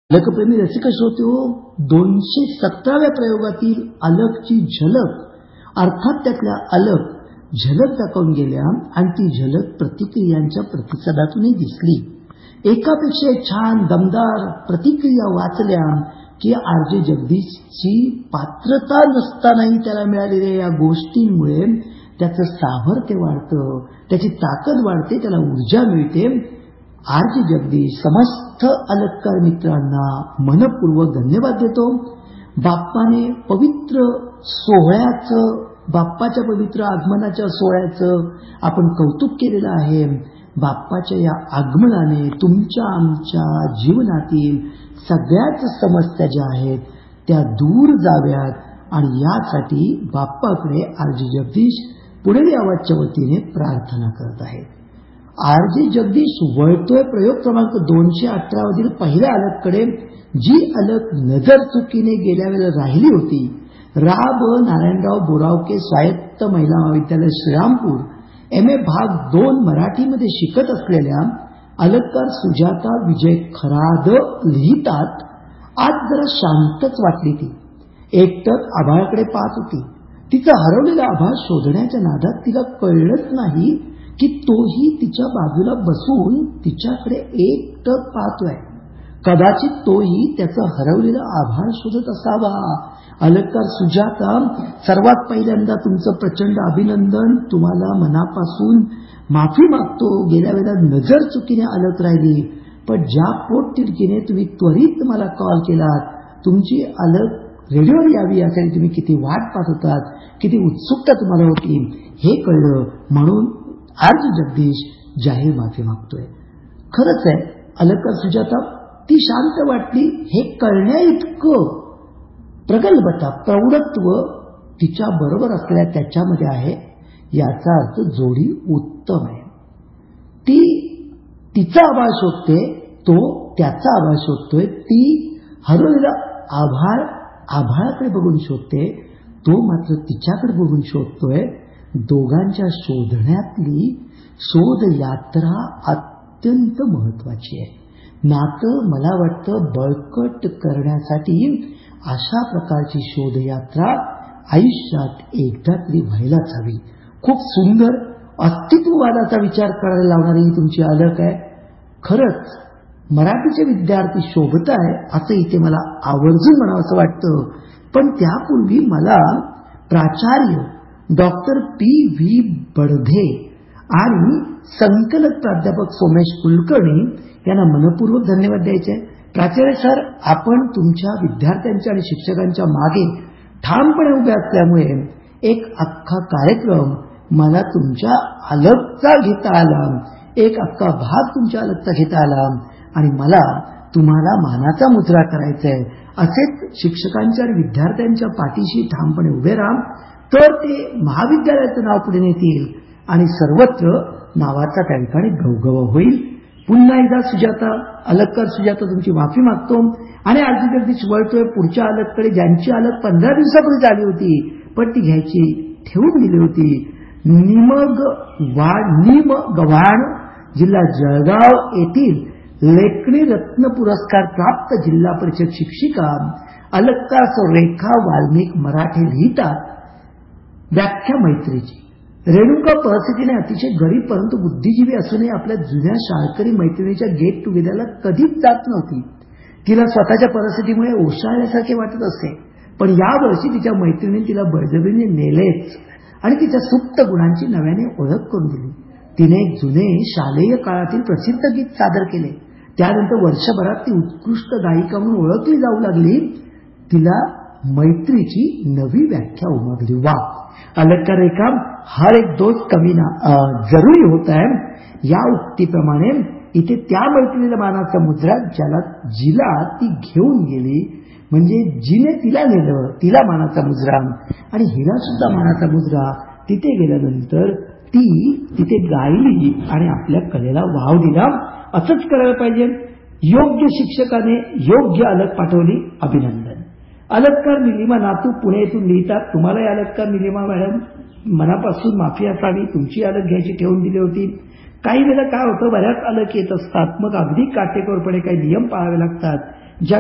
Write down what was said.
अलकप्रेमी रसिक श्रोते हो, 217व्या प्रयोगातील अलकची झलक अर्थात त्यातल्या अलक झलक दाखवून गेल्या आणि ती झलक प्रतिक्रियांच्या प्रतिसादातूनही दिसली. एकापेक्षा छान दमदार प्रतिक्रिया वाचल्या की आर.जे. जगदीशची पात्रता नसतानाही त्याला मिळालेल्या या गोष्टींमुळे त्याचं सामर्थ्य वाढतं, त्याची ताकद वाढते, त्याला ऊर्जा मिळते. आर.जे. जगदीश समस्त अलककार मित्रांना मनपूर्वक धन्यवाद देतो. बाप्पाने पवित्र सोहळ्याचं, बाप्पाच्या पवित्र आगमनाच्या सोहळ्याचं आपण कौतुक केलेलं आहे. बाप्पाच्या या आगमनाने तुमच्या आमच्या जीवनातील सगळ्याच समस्या ज्या आहेत त्या दूर जाव्यात आणि यासाठी बाप्पाकडे आर.जे. जगदीश पुणेरी आवाजच्या वतीने प्रार्थना करत आहेत. आर.जे. जगदीश वळतोय प्रयोग क्रमांक 218 मधील पहिल्या अलककडे. जी अलक नजर चुकीने गेल्या वेळेला राहिली होती, रा.ब. नारायणराव बोरावके स्वायत्त महिला महाविद्यालय श्रीरामपूर M.A. भाग 2 मराठीमध्ये शिकत असलेल्या अलककार सुजाता विजय खराद लिहितात, आज जरा शांतच वाटली ती. एकटक आभाळाकडे पाहत होती. तिचं हरवलेला आभाळ शोधण्याच्या नादात तिला कळलंच नाही की तोही तिच्या बाजूला बसून तिच्याकडे एकटक पाहतोय. कदाचित तोही त्याचं हरवलेलं आभाळ शोधत असावा. अलककार सुजाता, सर्वात पहिल्यांदा तुमचं प्रचंड अभिनंदन. तुम्हाला मनापासून माफी मागतो. गेल्या वेळेला नजर चुकीने अलक राहिली, पण ज्या पोटतिडकीने तुम्ही त्वरित मला कॉल केलात, तुमची अलक रेडिओवर यावी यासाठी तुम्ही किती वाट पाहत होतात, किती उत्सुकता तुम्हाला होती हे कळलं. म्हणून आर.जे. जगदीश जाहीर माफी मागतोय. खरंच आहे, अलककार सुजाता ती शांत वाटली हे कळण्या इतकं प्रगल्भता, प्रौढत्व तिच्या बरोबर असलेल्या त्याच्यामध्ये आहे. याचा अर्थ जोडी उत्तम आहे. ती तिचा आभाळ शोधते, तो त्याचा आभाळ शोधतोय. ती हरवलेला आभाळाकडे बघून शोधते, तो मात्र तिच्याकडे बघून शोधतोय. दोघांच्या शोधण्यातली शोध यात्रा अत्यंत महत्वाची आहे. नातं मला वाटतं बळकट करण्यासाठी अशा प्रकारची शोधयात्रा आयुष्यात एकदा तरी व्हायलाच हवी. खूप सुंदर अस्तित्ववादाचा विचार करायला लावणारी ही तुमची अलक आहे. खरंच मराठीचे विद्यार्थी शोभत आहे असं इथे मला आवर्जून म्हणावं असं वाटतं. पण त्यापूर्वी मला प्राचार्य डॉक्टर P.V. बडधे आणि संकलक प्राध्यापक सोमेश कुलकर्णी यांना मनपूर्वक धन्यवाद द्यायचे. प्राचार्य सर, आपण तुमच्या विद्यार्थ्यांच्या आणि शिक्षकांच्या मागे ठामपणे उभे असल्यामुळे एक अख्खा कार्यक्रम मला तुमच्या अलकचा घेता आला, एक अख्खा भाग तुमच्या अलकचा घेता आला आणि मला तुम्हाला मानाचा मुजरा करायचा आहे. असेच शिक्षकांच्या आणि विद्यार्थ्यांच्या पाठीशी ठामपणे उभे राहा, तर ते महाविद्यालयाचं नाव पुढे नेतील आणि सर्वत्र नावाचा त्या ठिकाणी गवगवा होईल. पुन्हा एकदा सुजाता, अलककार सुजाता, तुमची माफी मागतो आणि आर.जे. जगदीश वळतोय पुढच्या अलककडे, ज्यांची अलक 15 दिवसापूर्वी झाली होती पण ती घ्यायची ठेवून दिली होती. निमगव्हाण, जिल्हा जळगाव येथील लेखणी रत्न पुरस्कार प्राप्त जिल्हा परिषद शिक्षिका अलककार रेखा वाल्मिक मराठे लिहितात, व्याख्या मैत्रीची. रेणुका परिस्थितीने अतिशय गरीब परंतु बुद्धिजीवी असूनही आपल्या जुन्या शाळकरी मैत्रिणीच्या गेट टुगेदरला कधीच जात नव्हती. तिला स्वतःच्या परिस्थितीमुळे ओशाळल्यासारखे वाटत असे, पण यावर्षी तिच्या मैत्रिणीने तिला बळजबरीने नेलेच आणि तिच्या सुप्त गुणांची नव्याने ओळख करून दिली. तिने एक जुने शालेय काळातील प्रसिद्ध गीत सादर केले. त्यानंतर वर्षभरात ती उत्कृष्ट गायिका म्हणून ओळखली जाऊ लागली. तिला मैत्रीची नवी व्याख्या उमगली. वा, अलककार रेखा, हर एक दोस्त कभी ना जरूरी होता है, या उक्तीप्रमाणे इथे त्या मैत्रिणीला मानाचा मुजरा जिला ती घेऊन गेली, म्हणजे जिने तिला नेलं तिला मानाचा मुजरा आणि हिला सुद्धा मानाचा मुजरा. तिथे गेल्यानंतर ती तिथे गायली आणि आपल्या कलेला वाव दिला. असंच करायला पाहिजे. योग्य शिक्षकाने योग्य अलक पाठवली, अभिनंदन. अलककार निलिमा नातू पुणे येथून लिहितात, तुम्हाला अलककार निलिमा मॅडम मनापासून माफी असावी. तुमची अलक घ्यायची ठेवून दिली होती. काही वेळेला काय होतं, बऱ्याच अलक येत असतात, मग अगदी काटेकोरपणे काही नियम पाळावे लागतात.